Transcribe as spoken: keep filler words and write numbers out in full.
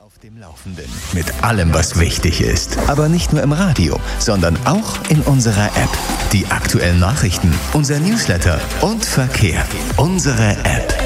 Auf dem Laufenden mit allem, was wichtig ist. Aber nicht nur im Radio, sondern auch in unserer App. Die aktuellen Nachrichten, unser Newsletter und Verkehr. Unsere App.